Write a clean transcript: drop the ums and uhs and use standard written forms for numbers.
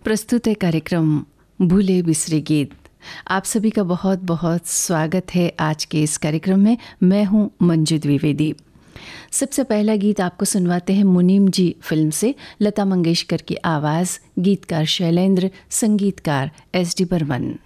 प्रस्तुत है कार्यक्रम भूले बिसरे गीत। आप सभी का बहुत बहुत स्वागत है आज के इस कार्यक्रम में। मैं हूं मंजू द्विवेदी। सबसे पहला गीत आपको सुनवाते हैं मुनीम जी फिल्म से। लता मंगेशकर की आवाज़, गीतकार शैलेंद्र, संगीतकार एस डी बर्मन।